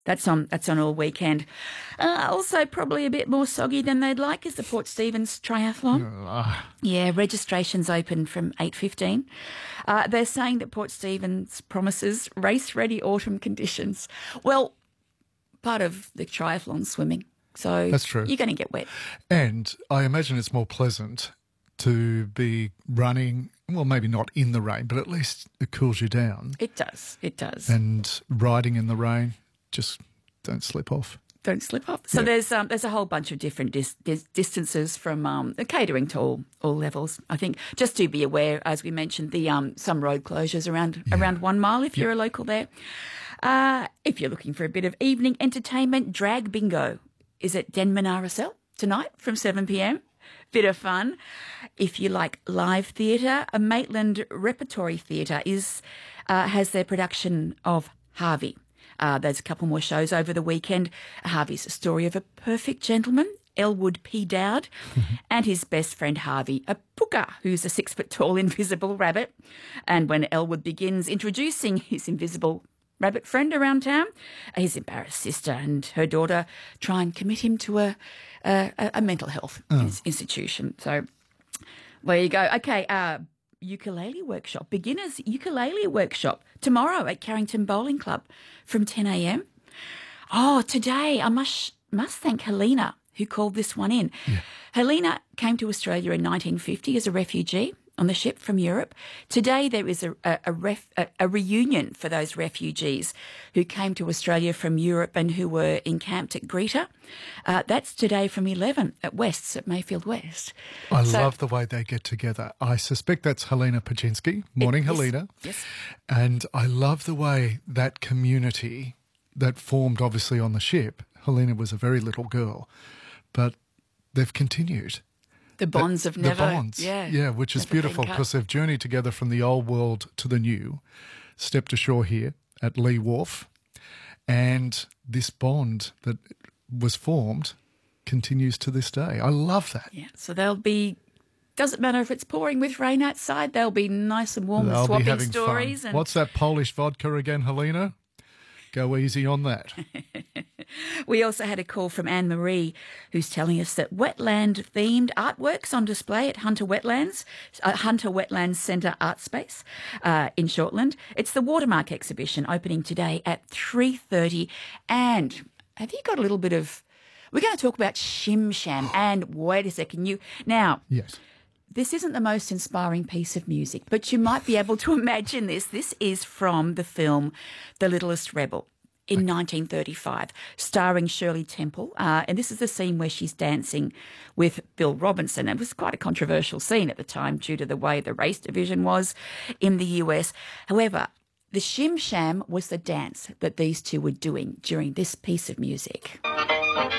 That's on all weekend. Also, probably a bit more soggy than they'd like is the Port Stephens Triathlon. Yeah, registration's open from 8:15. They're saying that Port Stephens promises race-ready autumn conditions. Well, part of the triathlon swimming, so That's true. You're going to get wet. And I imagine it's more pleasant to be running, well, maybe not in the rain, but at least it cools you down. It does. It does. And riding in the rain, just don't slip off. Don't slip up. So there's a whole bunch of different distances from catering to all levels. I think just to be aware, as we mentioned, the some road closures around 1 mile if you're a local there. If you're looking for a bit of evening entertainment, Drag Bingo is at Denman RSL tonight from 7 p.m. Bit of fun. If you like live theatre, a Maitland Repertory Theatre has their production of Harvey. There's a couple more shows over the weekend. Harvey's a story of a perfect gentleman, Elwood P. Dowd, and his best friend Harvey, a pooka, who's a 6-foot-tall invisible rabbit. And when Elwood begins introducing his invisible rabbit friend around town, his embarrassed sister and her daughter try and commit him to a mental health institution. So there you go. Okay, ukulele workshop, beginners ukulele workshop tomorrow at Carrington Bowling Club from 10 a.m. Oh, today I must thank Helena who called this one in. Yeah. Helena came to Australia in 1950 as a refugee on the ship from Europe. Today there is a reunion for those refugees who came to Australia from Europe and who were encamped at Greta. That's today from 11 at West's at Mayfield West. I love the way they get together. I suspect that's Helena Paczynski. Morning, Helena. Yes. And I love the way that community that formed obviously on the ship. Helena was a very little girl, but they've continued. The bonds of never. The bonds, yeah, which is beautiful because they've journeyed together from the old world to the new, stepped ashore here at Lee Wharf, and this bond that was formed continues to this day. I love that. Yeah, so they'll be, doesn't matter if it's pouring with rain outside, they'll be nice and warm and swapping stories. And what's that Polish vodka again, Helena? Go easy on that. We also had a call from Anne-Marie who's telling us that wetland-themed artworks on display at Hunter Wetlands Centre Art Space in Shortland. It's the Watermark exhibition opening today at 3:30. And have you got a little bit of... We're going to talk about Shim Sham. And wait a second. Yes. This isn't the most inspiring piece of music, but you might be able to imagine this. This is from the film The Littlest Rebel in 1935, starring Shirley Temple. And this is the scene where she's dancing with Bill Robinson. It was quite a controversial scene at the time due to the way the race division was in the US. However, the Shim Sham was the dance that these two were doing during this piece of music.